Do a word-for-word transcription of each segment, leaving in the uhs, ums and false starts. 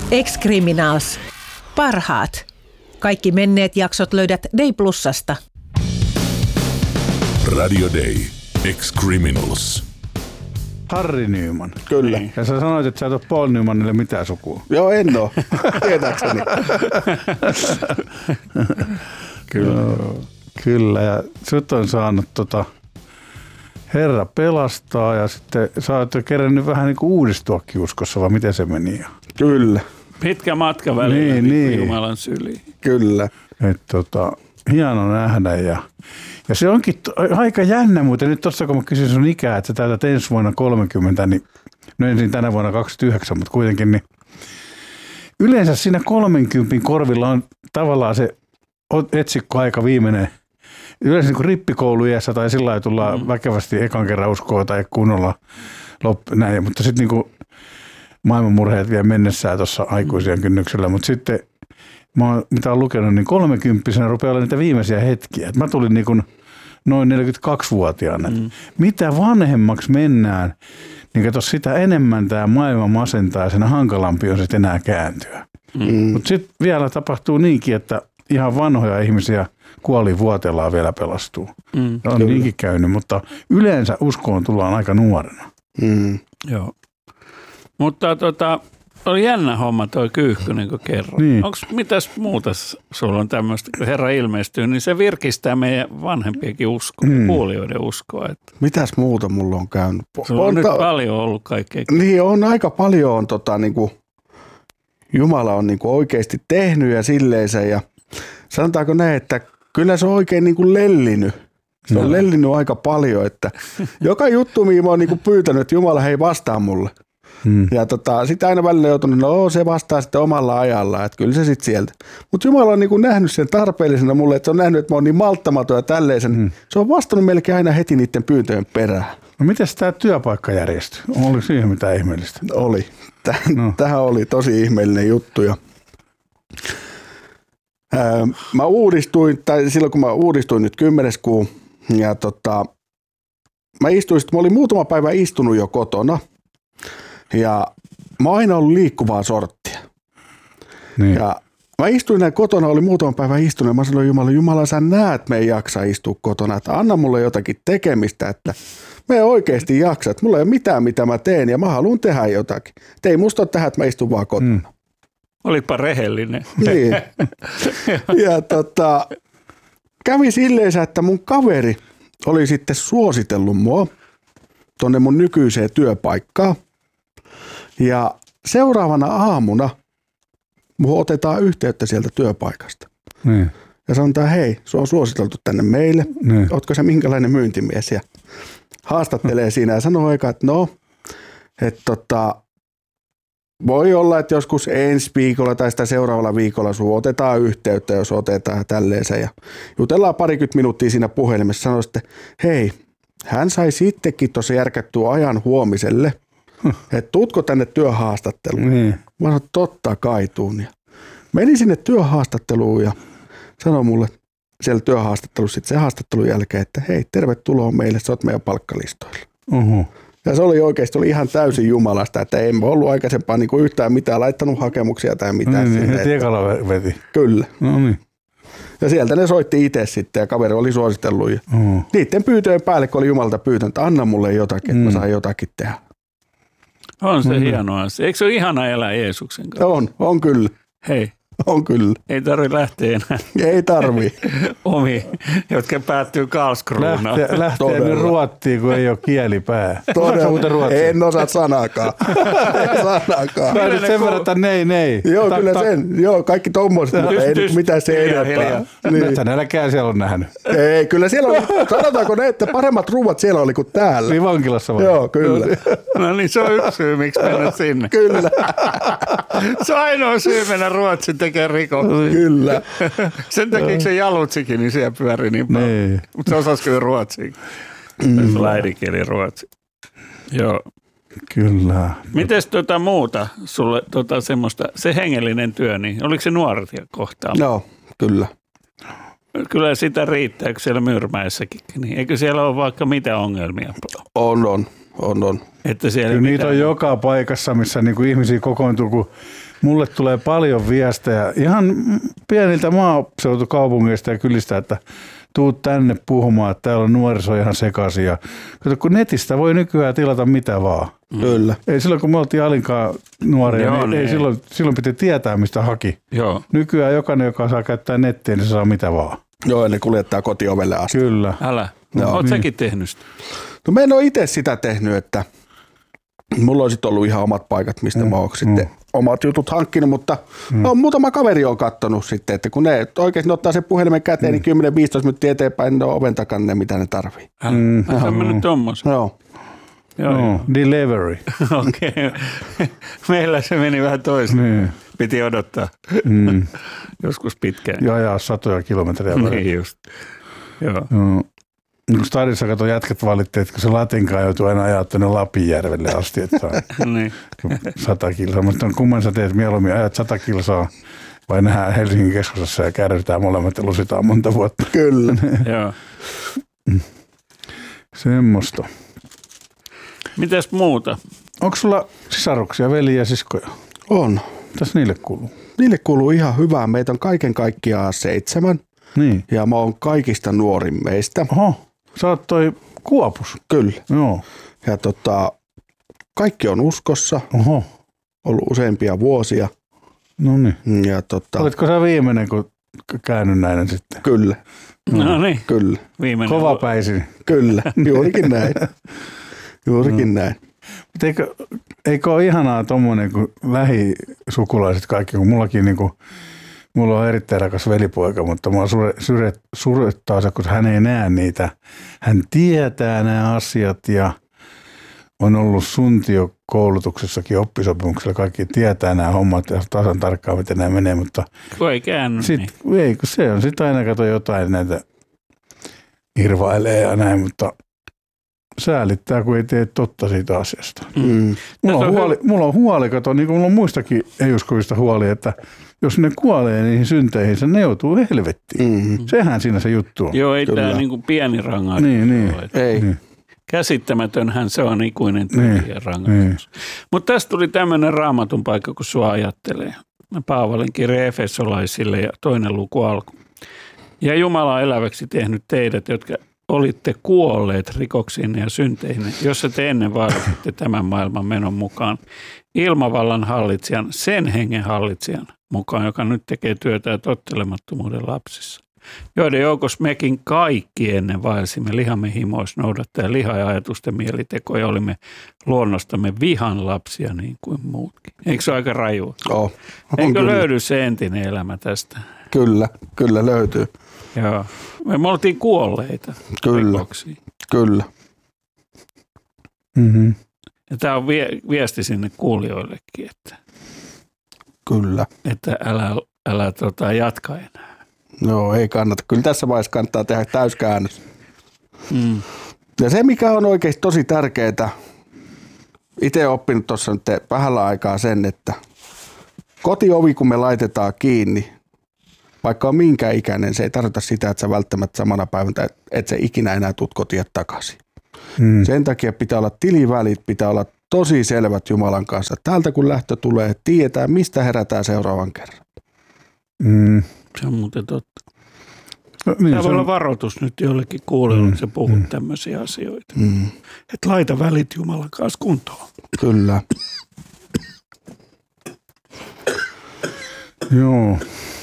Ex-Criminals. Parhaat. Kaikki menneet jaksot löydät Day Plusasta. Radio Day. Ex-Criminals. Harry Nyman. Kyllä. Ja sä sanoit, että sä et ole Paul Nymanille mitään sukua. Joo, en oo. Tietääkseni. Kyllä. Joo, kyllä. Ja sut on saanut tota Herra pelastaa ja sitten sä oot jo kerännyt vähän niin kuin uudistuakin uskossa, vai miten se meni? Kyllä. Pitkä matka välillä niin, niin. Jumalan syliin. Kyllä. Et tota, hieno nähdä ja, ja se onkin to, aika jännä muuten. Nyt tuossa kun mä kysyin sun ikää, että sä täytät ensi vuonna kolmekymmentä, niin no ensin tänä vuonna kaksikymmentäyhdeksän, mutta kuitenkin niin yleensä siinä kolmenkympin korvilla on tavallaan se etsikkoaika viimeinen. Yleensä niin rippikouluiässä tai sillä lailla tullaan mm. väkevästi ekan kerran uskoa tai kunnolla loppu, näin, mutta sitten niin maailmanmurheet vielä mennessään tuossa aikuisien kynnyksellä, mutta sitten mä oon, mitä olen lukenut, niin kolmekymppisenä rupeaa olla niitä viimeisiä hetkiä. Et mä tulin niin kuin noin neljäkymmentäkaksivuotiaana. Mm. Mitä vanhemmaksi mennään, niin kato sitä enemmän tämä maailma masentaa ja sen hankalampi on sitten enää kääntyä. Mm. Mutta sitten vielä tapahtuu niinkin, että ihan vanhoja ihmisiä kuolivuoteellaan vielä pelastuu. Mm. On Kyllä. niinkin käynyt, mutta yleensä uskoon tullaan aika nuorena. Mm. Joo. Mutta tota, oli jännä homma toi kyyhky, niin kuin kerroin. Niin. Onko mitäs muuta sulla on tämmöistä, kun Herra ilmestyy, niin se virkistää meidän vanhempienkin uskoa, mm. kuulijoiden uskoa. Että mitäs muuta mulla on käynyt? sulla on, on nyt ta- paljon ollut kaikkea. Niin, on aika paljon on tota niinku, Jumala on niinku oikeasti tehnyt ja silleensä ja sanotaanko näin, että kyllä se on oikein niinku lellinyt. Se on no. lellinyt aika paljon, että joka juttu, mihin mä oon niinku pyytänyt, että Jumala hei vastaa mulle. Hmm. Ja tota, sitten aina välillä joutunut, no se vastaa sitten omalla ajallaan, että kyllä se sitten sieltä. Mutta Jumala on niinku nähnyt sen tarpeellisena mulle, että se on nähnyt, että mä oon niin malttamaton ja tälleisen. Hmm. Se on vastannut melkein aina heti niiden pyyntöjen perään. No mites tämä työpaikka järjestyi? Oliko siihen mitään ihmeellistä? Oli. Täh, no. Tähän oli tosi ihmeellinen juttu. Ja Öö, mä uudistuin, tai silloin kun mä uudistuin nyt kymmenes kuu, ja tota, mä istuin, mä olin muutama päivä istunut jo kotona, ja mä oon aina ollut liikkuvaa sorttia. Niin. Ja mä istuin näin kotona, oli muutama päivä istunut, ja mä sanoin Jumala, Jumala sä näet, me ei jaksa istua kotona, että anna mulle jotakin tekemistä, että me ei oikeasti jaksa, että mulla ei ole mitään, mitä mä teen, ja mä haluan tehdä jotakin. Et ei musta ole tähän, että mä istun vaan kotona. Mm. Olipa rehellinen. Niin. Ja tota, kävi silleen, että mun kaveri oli sitten suositellut mua tonne mun nykyiseen työpaikkaan. Ja seuraavana aamuna mun otetaan yhteyttä sieltä työpaikasta. Niin. Ja sanotaan, hei, se on suositeltu tänne meille. Niin. Ootko sä minkälainen myyntimies? Ja haastattelee siinä ja sanoo eka, että no, että tota, voi olla, että joskus ensi viikolla tai sitä seuraavalla viikolla sun otetaan yhteyttä, jos otetaan tälleensä. Ja jutellaan parikymmentä minuuttia siinä puhelimessa. Sanoi sitten, hei, hän sai sittenkin tuossa järkättyä ajan huomiselle, että tuutko tänne työhaastatteluun? Niin. Mä sanoin, totta kai tuun. Ja menin sinne työhaastatteluun ja sanoi mulle siellä työhaastattelussa sitten se haastattelun jälkeen, että hei, tervetuloa meille, sä oot meidän palkkalistoilla. Oho. Ja se oli oikeasti oli ihan täysin jumalasta, että en ollut aikaisempaa niin kuin yhtään mitään laittanut hakemuksia tai mitään. Niin, sinne, niin heti ekalla veti. Kyllä. No niin. Ja sieltä ne soitti itse sitten ja kaveri oli suositellut. Ja Oho. niiden pyytöjen päälle, kun oli Jumalta pyytänyt, että anna mulle jotakin, että mm. mä saan jotakin tehdä. On se Mm. hieno asia. Eikö se ole ihana elää Jeesuksen kanssa? On, on kyllä. Hei, On kyllä. ei tarvitse lähteä enää Ei tarvii. omi, jotka päättyy Karlskruunaan. Lähtee, lähtee nyt Ruottiin, kun ei ole kielipää. Osaatko muuten ruotsia? En osaa sanaakaan. En sanaakaan. Mä nyt sen verran, että nei, nei. Joo, tak, kyllä tak. sen. Joo, kaikki tommoiset, mutta ei nyt mitään se Hiljaa, enempää. hiljaa. Niin. Mitä nälkää siellä on nähnyt? Ei, kyllä siellä oli, sanotaanko ne, että paremmat ruuat siellä oli kuin täällä. Niin vankilassa vai? Joo, kyllä. No niin, se on yksi syy, miksi mennä sinne. Kyllä, Se on ainoa syy mennä Ruotsin tekemään rikoksia. kyllä. Sen takia se jalutsikin, niin siellä pyöri niin paljon. Niin. Mutta se osasi kyllä ruotsia. Mm. Se äidinkieli ruotsi. Joo. Kyllä. Mites tota muuta sulle tota semmoista, se hengellinen työ, niin oliko se nuoria kohtaa? Joo, kyllä. Kyllä sitä riittää, kun siellä Myyrmäessäkin. Niin eikö siellä ole vaikka mitä ongelmia? On, on. On, on. Että siellä Kyllä niitä mitään... on joka paikassa, missä niinku ihmisiä kokoontuu, kun mulle tulee paljon viestejä ihan pieniltä maaseutukaupungeista ja kylistä, että tuut tänne puhumaan, että täällä on nuoriso ihan sekaisin. Ja kato, kun netistä voi nykyään tilata mitä vaan. Mm. Kyllä. Ei silloin, kun me oltiin Alinkaan nuoria, Joo, niin niin. ei silloin, silloin piti tietää, mistä haki. Joo. Nykyään jokainen, joka saa käyttää nettiä, niin se saa mitä vaan. Joo, ja ne kuljettaa kotiovelle asti. Kyllä. Älä. Joo. Oot Niin. säkin tehnyt sitä? No mä en ole itse sitä tehnyt, että mulla on sitten ollut ihan omat paikat, mistä mm. mä oon sitten omat jutut hankkinut, mutta mm. on muutama kaveri on kattonut sitten, että kun ne oikeasti ne ottaa sen puhelimen käteen, mm. niin kymmenen viisitoista minuuttia eteenpäin, ne on oven takana ne, mitä ne tarvii. Älä. Mm. Sä mennyt tommosen. Joo. Joo. No, delivery. Okei. Okay. Meillä se meni vähän toisin. Niin. Piti odottaa. Mm. Joskus pitkään. Ja ajaa satoja kilometrejä. Niin just. Joo. No. Kun stadissa kato jätkät valitti, että kun se Latinkaan joutuu aina ajaa tuonne Lapinjärvelle asti, että niin. sata kilsaa. Mutta kumman sä teet mieluummin, ajat sata kilsaa vai nähdään Helsingin keskustassa ja kärrytään molemmat ja lusitaan monta vuotta. Kyllä. Joo. Semmosta. Mitäs muuta? Onko sulla sisaruksia, veliä ja siskoja? On. Mitäs niille kuuluu? Niille kuuluu ihan hyvää. Meitä on kaiken kaikkiaan seitsemän Niin. ja mä oon kaikista nuorin meistä. Oho, sä oot toi Kuopus. Kyllä. Joo. Ja tota, kaikki on uskossa, Oho, ollut useampia vuosia. no niin. Ja tota, Olitko sä viimeinen, kun käännynnäinen sitten? kyllä, No niin. kyllä, Viimeinen. Kovapäisin. kyllä, juurikin näin. Juurikin näin. Mutta eikö, eikö ole ihanaa tommonen, kun lähisukulaiset kaikki, kun mullakin niinku, mulla on erittäin rakas velipoika, mutta mua sure, sure, surettaa se, kun hän ei näe niitä. Hän tietää nämä asiat ja on ollut suntiokoulutuksessakin oppisopimuksella. Kaikki tietää nämä hommat ja tasan tarkkaan, miten nämä menee, mutta Kun ei käänny, sit, niin. ei, kun se on sitten aina kato jotain näitä irvailee ja näin, mutta säälittää, kun ei tee totta siitä asiasta. Mm. Mulla on, on huoli, mulla on huoli, kato, niin kuin mulla on muistakin ei-uskovista huoli, että jos ne kuolee niihin synteihin, ne joutuu helvettiin. Mm. Sehän siinä se juttu on. Joo, ei Kyllä. tämä niinku pieni rangaistus Niin, niin. ole. Ei. Niin. Käsittämätönhän se on ikuinen Niin, tyhjä rangaistus. Mutta tästä tuli tämmöinen raamatun paikka, kun sua ajattelee. Paavalin kirje Efesolaisille ja toinen luku alku. Ja Jumala on eläväksi tehnyt teidät, jotka olitte kuolleet rikoksiinne ja synteihinne, jossa te ennen vaelsitte tämän maailman menon mukaan. Ilmavallan hallitsijan, sen hengen hallitsijan mukaan, joka nyt tekee työtä tottelemattomuuden lapsissa. Joiden joukossa mekin kaikki ennen vaelsimme lihamme himoissa noudattaen liha- ja ajatusten mielitekoja, olimme luonnostamme vihan lapsia niin kuin muutkin. Eikö se ole aika rajua? Oh. On Eikö kyllä. löydy se entinen elämä tästä? Kyllä, kyllä löytyy. Joo. Me oltiin kuolleita Kyllä. rikoksiin. Kyllä. Mm-hmm. Ja tämä on vie, viesti sinne kuulijoillekin, että, Kyllä. että älä, älä tota, jatka enää. No ei kannata. Kyllä tässä vaiheessa kannattaa tehdä täyskäännös. Mm. Ja se, mikä on oikeasti tosi tärkeää, itse olen oppinut tuossa nyt vähällä aikaa sen, että kotiovi kun me laitetaan kiinni, vaikka on minkä ikäinen, se ei tarkoita sitä, että sä välttämättä samana päivänä, että se ikinä enää tuut kotia takaisin. Mm. Sen takia pitää olla tilivälit, pitää olla tosi selvät Jumalan kanssa. Täältä kun lähtö tulee, tietää mistä herätään seuraavan kerran. Mm. Se on muuten totta. No, niin, Tämä se voi olla on, varoitus nyt jollekin kuulijoille, Mm, kun sä puhut mm. tämmöisiä asioita. Mm. Että laita välit Jumalan kanssa kuntoon. Kyllä. joo.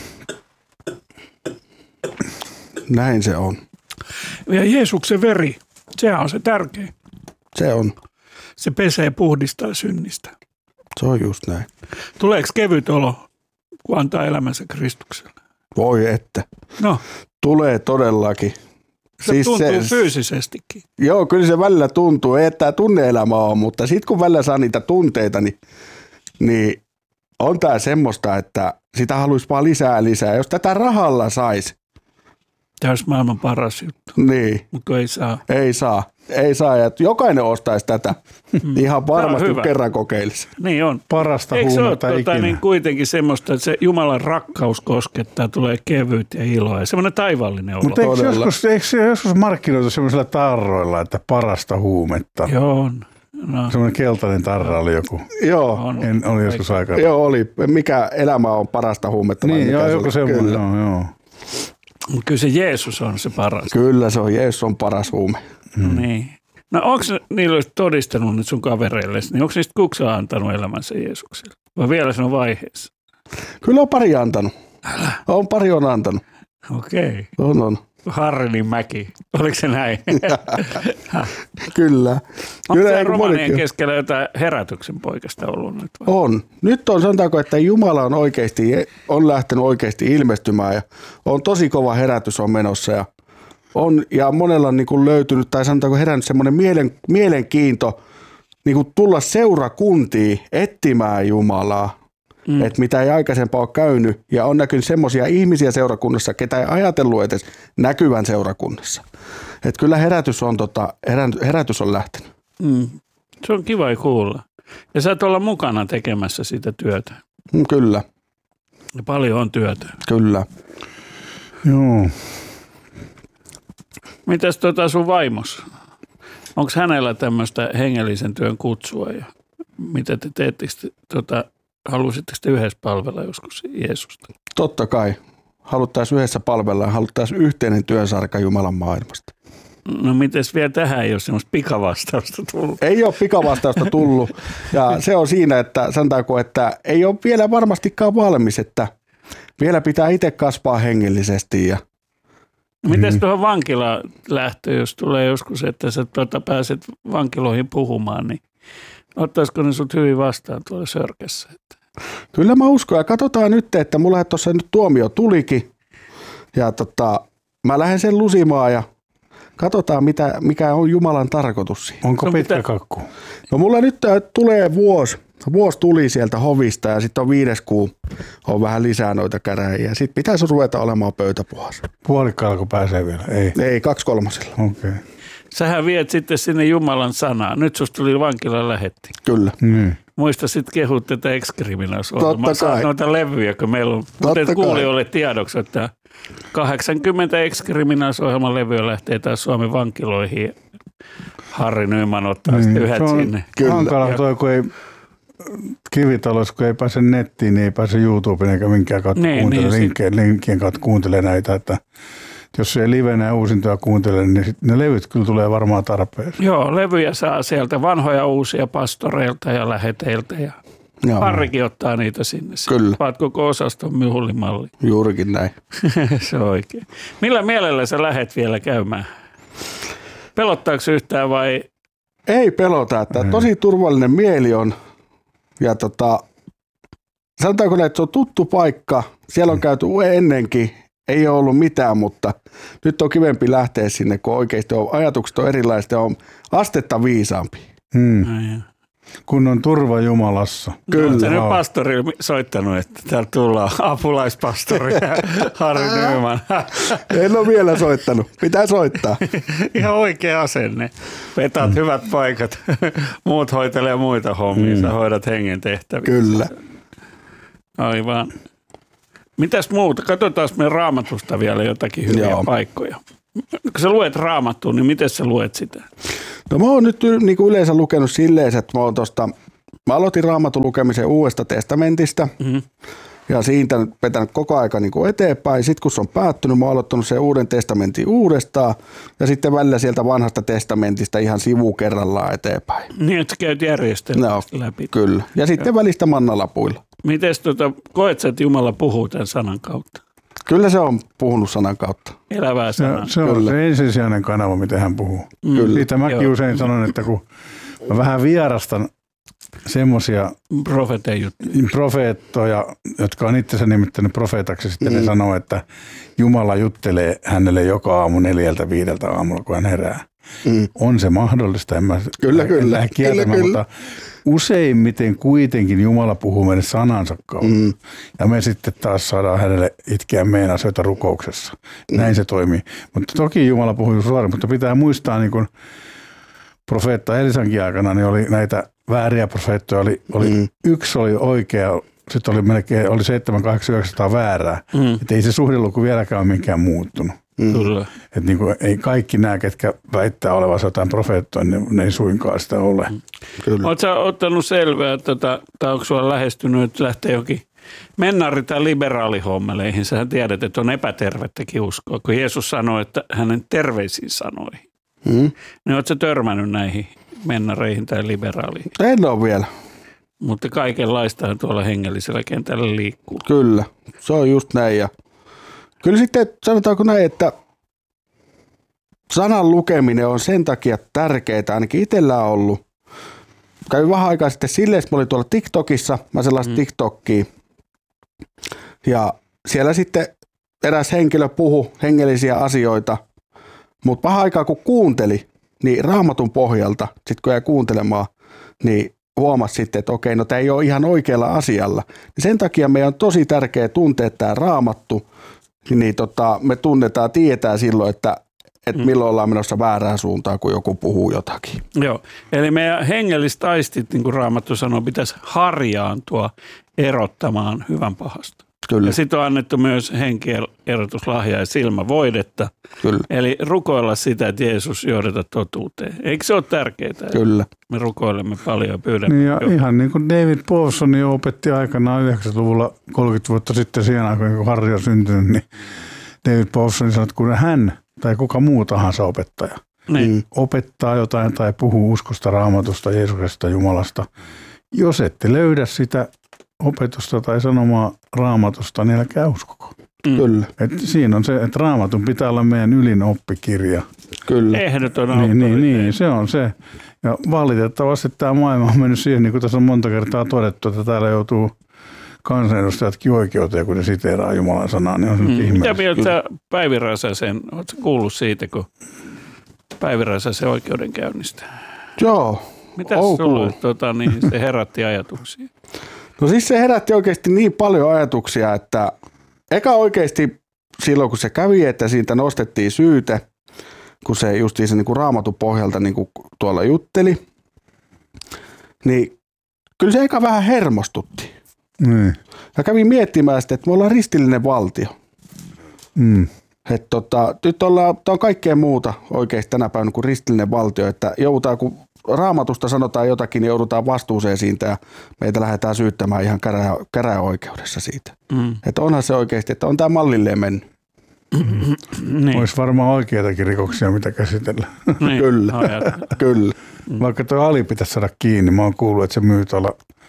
Näin se on. Ja Jeesuksen veri, sehän on se tärkein. Se on. Se pesee puhdistaa synnistä. Se on just näin. Tuleeko kevyt olo, kun antaa elämänsä Kristukselle? Voi että. No, Tulee todellakin. se siis tuntuu se, fyysisestikin. Joo, kyllä se välillä tuntuu. Ei, että tämä tunne-elämä on, mutta sitten kun välillä saa niitä tunteita, niin, niin on tämä semmoista, että sitä haluaisi vaan lisää lisää. Jos tätä rahalla saisi, Tämä olisi maailman paras juttu, niin mutta ei saa. ei saa. Ei saa, ja jokainen ostaisi tätä. Ihan varmasti hyvä. kerran kokeilisi. Niin on. Parasta Eikö se ole huumetta tota, ikinä. niin kuitenkin semmoista, että se Jumalan rakkaus koskettaa, tulee kevyt ja iloa ja semmoinen taivaallinen olo. Mutta eikö, Todella. joskus, eikö se joskus markkinoitu semmoisilla tarroilla, että parasta huumetta? Joo on. No. Semmoinen keltainen tarra oli joku. Joo, On. En, oli joskus aikaa. joo oli. Mikä elämä on parasta huumetta? vai Niin, mikä joo, se joku oli? semmoinen, Kyllä. joo, joo. Mut kyllä se Jeesus on se paras. Kyllä se on, Jeesus on paras huume. Mm. Niin. No onko niillä todistanut nyt sun kavereille, niin onko niistä kukaan antanut elämänsä Jeesukselle? Vai vielä se on vaiheessa? Kyllä on pari antanut. Älä. On pari on antanut. Okei. On, on. Harrinin mäki. Oliko se näin? Kyllä. Onko Kyllä, se eikö romanien monikin? keskellä jotain herätyksen poikasta ollut nyt? Vai? On. Nyt on sanotaanko, että Jumala on oikeasti, on lähtenyt oikeasti ilmestymään ja on tosi kova herätys on menossa ja on, ja monella on niin kuin löytynyt tai sanotaanko herännyt semmoinen mielen, mielenkiinto niin kuin tulla seurakuntiin etsimään Jumalaa. Mm. Että mitä ei aikaisempaa ole käynyt ja on näkynyt semmoisia ihmisiä seurakunnassa, ketä ei ajatellut edes näkyvän seurakunnassa. Että kyllä herätys on, tota, herätys on lähtenyt. Mm. Se on kiva kuulla. Ja sä et olla mukana tekemässä sitä työtä. Mm, kyllä, Ja paljon on työtä. kyllä. Joo. Mitäs tota sun vaimos? Onko hänellä tämmöistä hengellisen työn kutsua? Ja mitä te teettekö? Tota, halusitteko te yhdessä palvella joskus Jeesusta? Totta kai. Haluttaisiin yhdessä palvella ja haluttaisiin yhteinen työsarka Jumalan maailmasta. No mites vielä tähän ei ole semmoista pikavastausta tullut? Ei ole pikavastausta tullut ja se on siinä, että sanotaanko, että ei ole vielä varmastikaan valmis, että vielä pitää itse kasvaa hengellisesti. Ja Mites tuohon vankilaan lähtöön, jos tulee joskus, että sä tuota pääset vankiloihin puhumaan, niin ottaisiko ne sut hyvin vastaan tuolla Sörkässä? kyllä mä uskon ja katsotaan nyt, että mulla tuossa nyt tuomio tulikin ja tota, mä lähden sen lusimaan ja katsotaan mitä, mikä on Jumalan tarkoitus siinä. Onko No pitkä mitä- kakku? No mulla nyt äh, tulee vuosi. Vuosi tuli sieltä hovista ja sitten on viides kuu. On vähän lisää noita käräjiä. Sitten pitäisi ruveta olemaan pöytäpuhas. Puolikkaalla pääsee vielä? Ei. Ei, kaksi kolmasella. Okei. Okay. Sähän viet sitten sinne Jumalan sanaa. Nyt susta tuli vankilaan lähetti. Kyllä. Niin. Muista sitten kehut tätä Excriminousua. Totta Mä saan kai. noita levyjä, kun meillä on. Totta Mutta kai. kuulijoille tiedoksi, että kahdeksankymmentä Excriminouse-ohjelman levyä lähtee taas Suomen vankiloihin. Ja Harri Nyman ottaa Niin, sitten yhdet se on sinne. Kyllä. hankala Ja- toi, kun ei kivitalossa, kun ei pääse nettiin, niin ei pääse YouTubeen eikä minkään kautta Niin, kuuntele, niin, linkkien, linkkien kautta kuuntele näitä, että jos ei livenä ja uusintoja kuuntele, niin sit ne levyt kyllä tulee varmaan tarpeeseen. Joo, levyjä saa sieltä vanhoja uusia pastoreilta ja läheteiltä ja Joo, Harrikin ottaa niitä sinne. Kyllä. Vaat koko osaston myhullimalli. juurikin näin. Se on oikein. Millä mielellä sä lähet vielä käymään? Pelottaako yhtään vai? Ei pelota, että tosi turvallinen mieli on. Ja tota, sanotaanko näin, että se on tuttu paikka. Siellä on käyty ennenkin. Ei ole ollut mitään, mutta nyt on kivempi lähteä sinne, kun oikeasti on, ajatukset on erilaiset ja on astetta viisaampi. Hmm. Ai, Kun on turva Jumalassa. Kyllä. Oletko nyt Joo. pastorille soittanut, että täältä tullaan apulaispastori Harri Nyman. En ole vielä soittanut. Pitää soittaa. Ihan oikea asenne. Vetat mm. hyvät paikat. Muut hoitelee muita hommia. Mm. Sä hoidat hengen tehtäviä. Kyllä. Aivan. Mitäs muuta? Katsotaan me Raamatusta vielä jotakin hyviä Joo. paikkoja. Kun sä luet Raamattua, niin miten sä luet sitä? No mä oon nyt niin kuin yleensä lukenut silleen, että mä, oon tosta, mä aloitin Raamatun lukemisen Uudesta testamentista mm-hmm. ja siitä nyt vetänyt koko aika niin kuin eteenpäin. Sitten kun se on päättynyt, mä oon aloittanut sen Uuden testamentin uudestaan ja sitten välillä sieltä Vanhasta testamentista ihan sivu kerrallaan eteenpäin. Niin, että sä käyt järjestelmää No, läpi. kyllä. Ja sitten Joo. välistä mannalapuilla. Miten tota, koet sä, että Jumala puhuu tämän sanan kautta? Kyllä se on puhunut sanan kautta. Elävää Se, sanaa. se on Kyllä. se ensisijainen kanava, miten hän puhuu. Mm. Siitä mäkin Joo. usein sanon, että kun mä vähän vierastan semmoisia Profeetan juttu. profeettoja, jotka on itsensä nimittänyt profeetaksi, sitten Mm. ne sanoo, että Jumala juttelee hänelle joka aamu neljältä viideltä aamulla, kun hän herää. Mm. On se mahdollista, en mä Kyllä, en kyllä. lähde kieltämään, Kyllä, kyllä. mutta useimmiten kuitenkin Jumala puhuu meille sanansa kautta. Mm. Ja me sitten taas saadaan hänelle itkeä meidän asioita rukouksessa. Näin se toimii. Mutta toki Jumala puhuu suoraan, mutta pitää muistaa, niin kuin profeetta Elisankin aikana, niin oli näitä vääriä profeettoja. Oli, oli, mm. Yksi oli oikea, sitten oli melkein oli seitsemän, kahdeksan, yhdeksänsataa väärää. Mm. Että ei se suhdeluku vieläkään ole minkään muuttunut. Mm. Kyllä. Että niin kuin, ei kaikki nämä, ketkä väittää olevansa jotain profeettoja, ne, ne ei suinkaan sitä ole. Mm. Kyllä. Oletko sä ottanut selvää, että tota, tai onko sulla lähestynyt, että lähtee jokin mennari- tai liberaalihommeleihin? Sähän tiedät, että on epätervettäkin uskoa, kun Jeesus sanoi, että hänen terveisiin sanoihin. Mm. Niin oletko sä törmännyt näihin mennareihin tai liberaaliin? En ole vielä. Mutta kaikenlaistahan tuolla hengellisellä kentällä liikkuu. Kyllä, se on just näin. Ja kyllä sitten sanotaanko näin, että sanan lukeminen on sen takia tärkeää, ainakin itsellä on ollut. Kävin vähän aikaa sitten silleen, että mä olin tuolla TikTokissa, mä sellaista mm. TikTokia. Ja siellä sitten eräs henkilö puhui hengellisiä asioita, mutta vähän aikaa kun kuunteli, niin Raamatun pohjalta, sitten kun jäi kuuntelemaan, niin huomasi sitten, että okei, no tämä ei ole ihan oikealla asialla. Sen takia meidän on tosi tärkeää tuntea tämä Raamattu, niin tota, me tunnetaan, tietää silloin, että, että mm. milloin ollaan menossa väärään suuntaan, kun joku puhuu jotakin. Joo, eli meidän hengelliset aistit, niin kuin Raamattu sanoo, pitäisi harjaantua erottamaan hyvän pahasta. Kyllä. Ja sitten on annettu myös henkierotuslahjaa ja silmävoidetta. Kyllä. Eli rukoilla sitä, että Jeesus johdata totuuteen. Eikö se ole tärkeää? Kyllä. Me rukoilemme paljon ja pyydämme. Niin ja ihan niin kuin David Powson opetti aikanaan yhdeksänkymmentäluvulla kolmekymmentä vuotta sitten siihen aikaan, kun Harri on syntynyt, niin David Powson sanoi, että kun hän tai kuka muu tahansa opettaja niin. opettaa jotain tai puhuu uskosta, Raamatusta, Jeesuksesta, Jumalasta, jos ette löydä sitä opetusta tai sanomaa Raamatusta, niin älkää uskoko. Mm. Kyllä. Et siinä on se, että Raamatun pitää olla meidän ylin oppikirja. Kyllä. Ehdoton niin, niin, niin, se on se. Ja valitettavasti tämä maailma on mennyt siihen, niin kuin tässä on monta kertaa todettu, että täällä joutuu kansanedustajatkin oikeuteen, kun ne siteeraa Jumalan sanaa, niin on se mm. ihmeellistä. Mitä mieltä Päivi Räsäsen, oletko kuullut siitä, kun Päivi Räsäsen oikeudenkäynnistä? Joo. Mitäs sulla tota, niin se herätti ajatuksia? No siis se herätti oikeasti niin paljon ajatuksia, että eka oikeasti silloin kun se kävi, että siitä nostettiin syyte, kun se justiin se niin kuin Raamatun pohjalta niin kuin tuolla jutteli, niin kyllä se eka vähän hermostutti. Mm. Ja kävin miettimään sitä, että me ollaan ristillinen valtio. Mm. Että tota, nyt ollaan, tämä on kaikkea muuta oikeasti tänä päivänä kuin ristillinen valtio, että joudutaan, kun Raamatusta sanotaan jotakin, niin joudutaan vastuuseen siitä ja meitä lähdetään syyttämään ihan käräjä, käräjäoikeudessa siitä. Mm. Että onhan se oikeasti, että on tämä mallilleen mennyt. Niin. Olisi varmaan oikeitakin rikoksia, mitä käsitellä. Niin. Kyllä, kyllä. Vaikka tuo Ali pitäisi saada kiinni, mä oon kuullut, että se myy tuolla,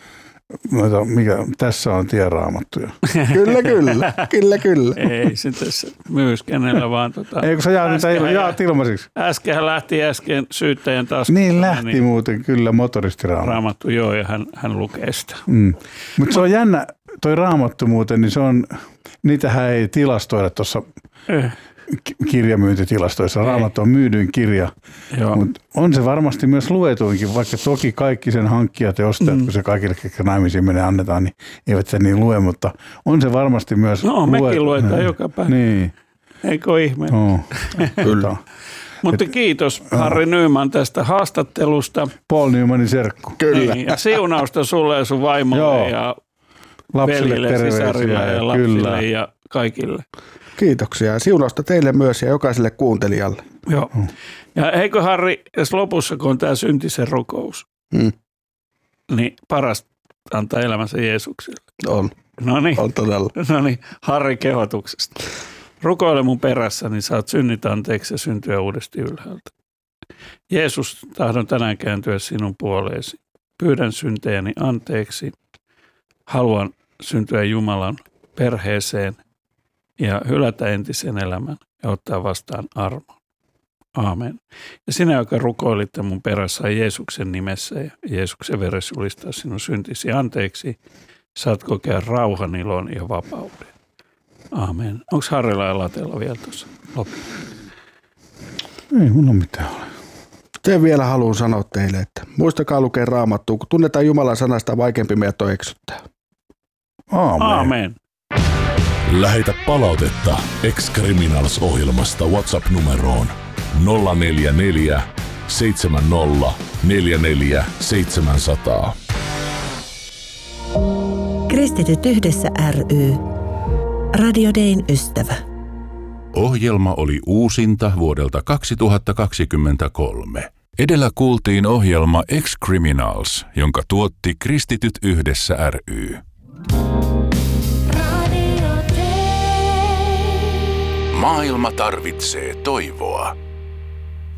mikä, tässä on tienraamattuja. Kyllä, kyllä, kyllä, kyllä. Ei se tässä myys kenellä vaan. Tota, Ei kun sä jaat niitä jaat ilmaisiksi. Äsken lähti äsken syyttäjän taas. Niin lähti niin, muuten kyllä motoristiraamattu. Raamattu, joo, ja hän, hän lukee sitä. Mm. Mutta se on jännä, toi Raamattu muuten, niin se on, niitähän ei tilastoida tuossa eh. kirjamyyntitilastoissa. Raamattu on myydyin kirja, mutta on se varmasti myös luetuinkin, vaikka toki kaikki sen hankkijat ja ostajat, mm. kun se kaikille, ketkä naimisiin menee annetaan, niin eivät sen niin lue, mutta on se varmasti myös no, luetu. Mekin luetaan joka päivä. Niin. Eikö ole ihme? No. Kyllä. Mutta kiitos Harri Nyman tästä haastattelusta. Paul Nymanin serkku. Kyllä. Niin, ja siunausta sulle ja sun vaimolle ja veljille, sisarille ja lapsille kyllä. ja kaikille. Kiitoksia ja siunausta teille myös ja jokaiselle kuuntelijalle. Joo. Mm. Ja eikö Harri, jos lopussa kun on tämä syntisen rukous, mm. niin paras antaa elämänsä Jeesukselle. On. Noniin. On todella. No niin, Harri kehotuksesta. Rukoile mun perässä, niin saat synnit anteeksi ja syntyä uudesti ylhäältä. Jeesus, tahdon tänään kääntyä sinun puoleesi. Pyydän syntejäni anteeksi. Haluan syntyä Jumalan perheeseen ja hylätä entisen elämän ja ottaa vastaan armon. Aamen. Ja sinä, joka rukoilitte mun perässä Jeesuksen nimessä ja Jeesuksen veressä julistaa sinun syntisi anteeksi, saat kokea rauhan, ilon ja vapauden. Aamen. Onko Harrilla ja Latella vielä tuossa loppuun? Ei mulla mitään ole. Te vielä haluan sanoa teille, että muistakaa lukea Raamattua, kun tunnetaan Jumalan sanasta, vaikeampi meidät on eksyttää. Aamen. Aamen. Lähetä palautetta Ex-Criminals-ohjelmasta WhatsApp-numeroon nolla neljä neljä seitsemän nolla neljä neljä seitsemän nolla nolla. Kristityt yhdessä ry. Radio Dayn ystävä. Ohjelma oli uusinta vuodelta kaksituhattakaksikymmentäkolme. Edellä kuultiin ohjelma Ex-Criminals, jonka tuotti Kristityt yhdessä ry. Maailma tarvitsee toivoa.